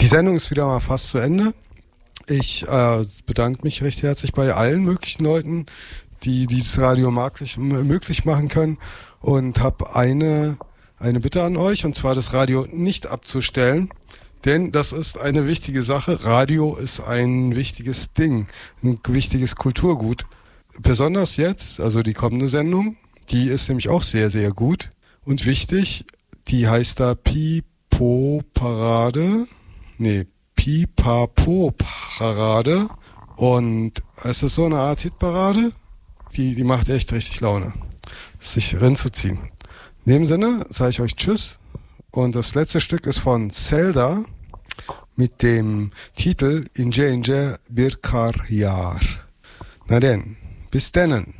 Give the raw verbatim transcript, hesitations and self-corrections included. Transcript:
Sendung ist wieder mal fast zu Ende. Ich äh, bedanke mich recht herzlich bei allen möglichen Leuten, die dieses Radio möglich, möglich machen können, und habe eine, eine Bitte an euch, und zwar das Radio nicht abzustellen, denn das ist eine wichtige Sache. Radio ist ein wichtiges Ding, ein wichtiges Kulturgut. Besonders jetzt, also die kommende Sendung, die ist nämlich auch sehr, sehr gut und wichtig. Die heißt da Pipo-Parade. Nee, Pipapo-Parade. Und es ist so eine Art Hitparade, die, die macht echt richtig Laune, sich reinzuziehen. In dem Sinne sage ich euch Tschüss. Und das letzte Stück ist von Zelda mit dem Titel Ince Ince Bir Kar Yağar. Na denn, bis denen.